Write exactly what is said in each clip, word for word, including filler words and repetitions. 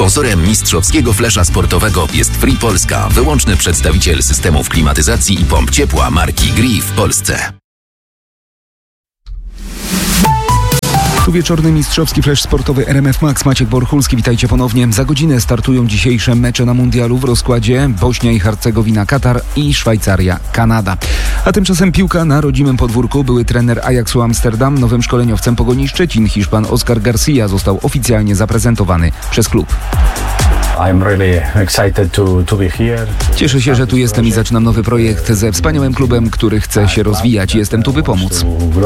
Sponsorem mistrzowskiego flesza sportowego jest Free Polska, wyłączny przedstawiciel systemów klimatyzacji i pomp ciepła marki Gree w Polsce. Tu wieczorny mistrzowski flash sportowy R M F Max. Maciek Borchulski, witajcie ponownie. Za godzinę startują dzisiejsze mecze na mundialu w rozkładzie Bośnia i Hercegowina, Katar i Szwajcaria, Kanada. A tymczasem piłka na rodzimym podwórku. Były trener Ajaxu Amsterdam, nowym szkoleniowcem Pogoni Szczecin, Hiszpan Oscar Garcia, został oficjalnie zaprezentowany przez klub. Cieszę się, że tu jestem i zaczynam nowy projekt ze wspaniałym klubem, który chce się rozwijać. Jestem tu, by pomóc.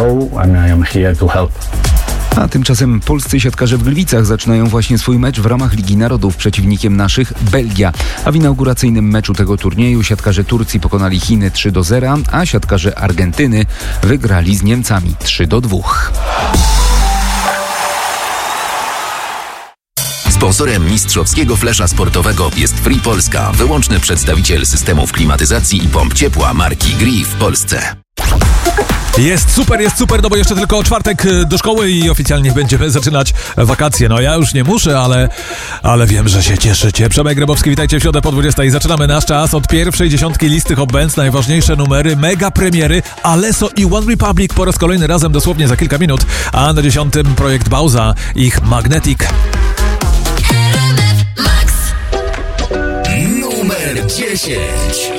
A tymczasem polscy siatkarze w Gliwicach zaczynają właśnie swój mecz w ramach Ligi Narodów. Przeciwnikiem naszych Belgia. A w inauguracyjnym meczu tego turnieju siatkarze Turcji pokonali Chiny trzy do zera, a siatkarze Argentyny wygrali z Niemcami trzy do dwóch. Sponsorem mistrzowskiego flesza sportowego jest Free Polska, wyłączny przedstawiciel systemów klimatyzacji i pomp ciepła marki Gree w Polsce. Jest super, jest super, no bo jeszcze tylko czwartek do szkoły i oficjalnie będziemy zaczynać wakacje. No ja już nie muszę, ale, ale wiem, że się cieszycie. Przemek Grabowski, witajcie w środę po dwudziestej. Zaczynamy nasz czas od pierwszej dziesiątki listy Hot Bands, najważniejsze numery, mega premiery, Alesso i One Republic po raz kolejny razem dosłownie za kilka minut, a na dziesiątym projekt Bauza, ich Magnetic. Numer dziesięć.